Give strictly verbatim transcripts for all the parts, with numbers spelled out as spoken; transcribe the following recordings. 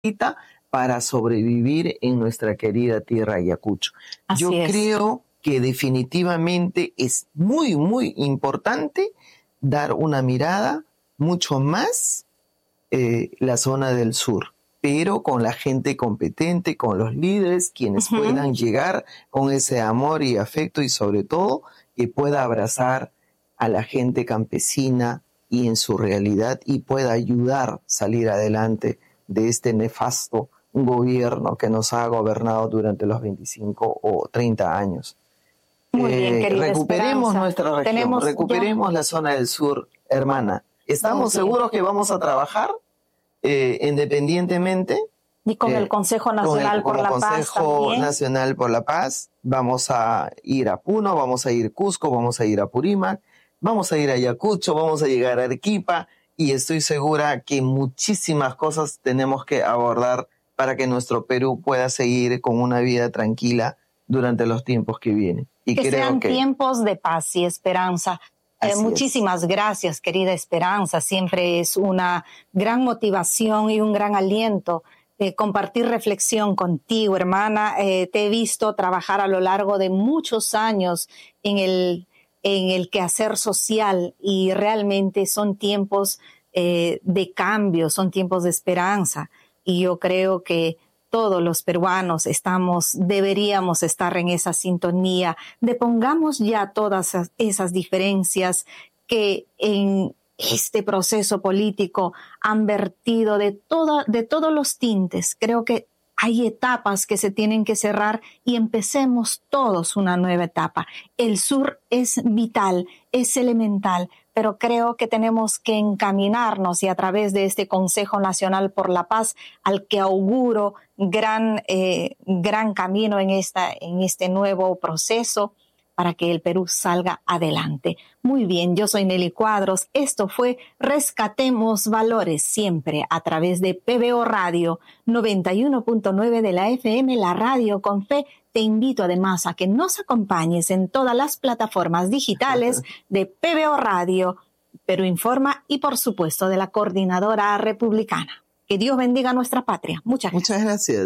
para sobrevivir en nuestra querida tierra Ayacucho. Así Yo es. creo que definitivamente es muy, muy importante dar una mirada mucho más eh, la zona del sur, pero con la gente competente, con los líderes, quienes Ujú. puedan llegar con ese amor y afecto y sobre todo que pueda abrazar a la gente campesina y en su realidad y pueda ayudar a salir adelante de este nefasto gobierno que nos ha gobernado durante los veinticinco o treinta años. Muy bien, Eh, querida recuperemos Esperanza. nuestra región, Tenemos ya- recuperemos la zona del sur, hermana. ¿Estamos Muy bien. seguros que vamos a trabajar eh, independientemente? Y con Eh, el Consejo con el- Nacional por como la Paz Consejo también. Nacional por la Paz, vamos a ir a Puno, vamos a ir a Cusco, vamos a ir a Purímac, vamos a ir a Ayacucho, vamos a llegar a Arequipa y estoy segura que muchísimas cosas tenemos que abordar para que nuestro Perú pueda seguir con una vida tranquila durante los tiempos que vienen. Y Que creo sean que tiempos de paz y esperanza. Eh, Así es. muchísimas gracias, querida Esperanza. Siempre es una gran motivación y un gran aliento eh, compartir reflexión contigo, hermana. Eh, te he visto trabajar a lo largo de muchos años en el, en el quehacer social y realmente son tiempos eh, de cambio, son tiempos de esperanza. Y yo creo que todos los peruanos estamos, deberíamos estar en esa sintonía, depongamos ya todas esas diferencias que en este proceso político han vertido de, toda, de todos los tintes. Creo que hay etapas que se tienen que cerrar y empecemos todos una nueva etapa. El sur es vital, es elemental, pero creo que tenemos que encaminarnos y a través de este Consejo Nacional por la Paz, al que auguro gran, eh, gran camino en, esta, en este nuevo proceso para que el Perú salga adelante. Muy bien, yo soy Nelly Cuadros. Esto fue Rescatemos Valores, siempre a través de P B O Radio noventa y uno punto nueve de la F M, la radio con fe. Te invito además a que nos acompañes en todas las plataformas digitales de P B O Radio, Perú Informa y por supuesto de la Coordinadora Republicana. Que Dios bendiga a nuestra patria. Muchas gracias. muchas gracias.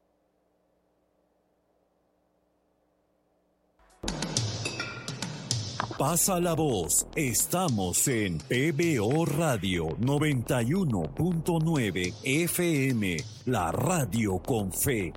Pasa la voz, estamos en P B O Radio noventa y uno punto nueve F M, la radio con fe.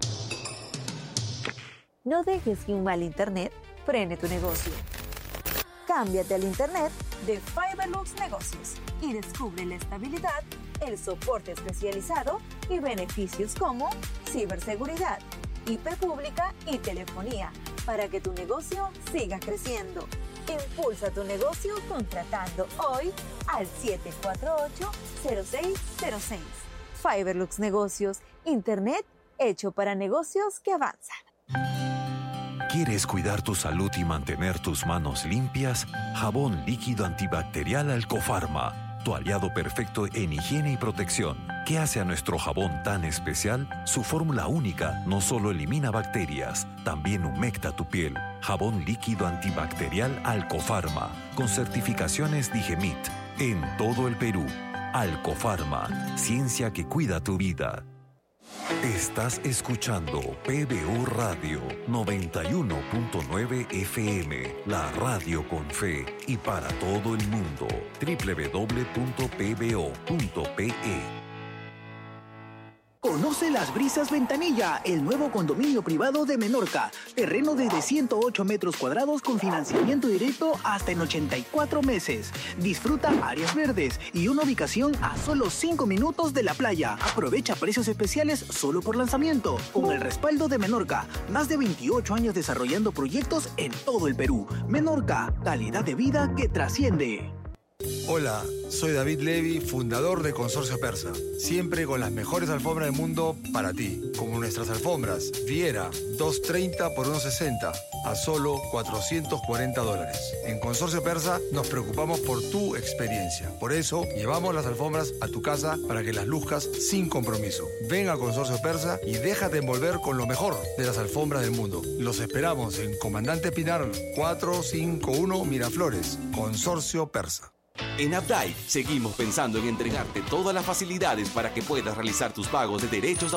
No dejes que un mal internet frene tu negocio. Cámbiate al internet de Fiberlux Negocios y descubre la estabilidad, el soporte especializado y beneficios como ciberseguridad, I P pública y telefonía para que tu negocio siga creciendo. Impulsa tu negocio contratando hoy al siete cuatro ocho, cero seis cero seis. Fiberlux Negocios, internet hecho para negocios que avanzan. ¿Quieres cuidar tu salud y mantener tus manos limpias? Jabón líquido antibacterial Alcofarma, tu aliado perfecto en higiene y protección. ¿Qué hace a nuestro jabón tan especial? Su fórmula única no solo elimina bacterias, también humecta tu piel. Jabón líquido antibacterial Alcofarma, con certificaciones Digemit, en todo el Perú. Alcofarma, ciencia que cuida tu vida. Estás escuchando P B O Radio noventa y uno punto nueve F M, la radio con fe y para todo el mundo. doble u doble u doble u punto p b o punto p e. Conoce Las Brisas Ventanilla, el nuevo condominio privado de Menorca. Terreno desde ciento ocho metros cuadrados con financiamiento directo hasta en ochenta y cuatro meses. Disfruta áreas verdes y una ubicación a solo cinco minutos de la playa. Aprovecha precios especiales solo por lanzamiento. Con el respaldo de Menorca, más de veintiocho años desarrollando proyectos en todo el Perú. Menorca, calidad de vida que trasciende. Hola, soy David Levy, fundador de Consorcio Persa. Siempre con las mejores alfombras del mundo para ti. Como nuestras alfombras, Viera, doscientos treinta por ciento sesenta, a solo cuatrocientos cuarenta dólares. En Consorcio Persa nos preocupamos por tu experiencia. Por eso, llevamos las alfombras a tu casa para que las luzcas sin compromiso. Ven a Consorcio Persa y déjate envolver con lo mejor de las alfombras del mundo. Los esperamos en Comandante Pinar cuatrocientos cincuenta y uno Miraflores. Consorcio Persa. En Updike seguimos pensando en entregarte todas las facilidades para que puedas realizar tus pagos de derechos